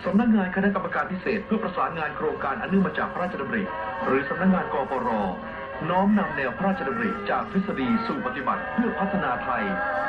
สำนักงานคณะกรรมการพิเศษเพื่อประสานงานโครงการอันเนื่องมาจากพระราชดำริหรือสำนักงานกปร.น้อมนำแนวพระราชดำริจากทฤษฎีสู่ปฏิบัติเพื่อพัฒนาไทย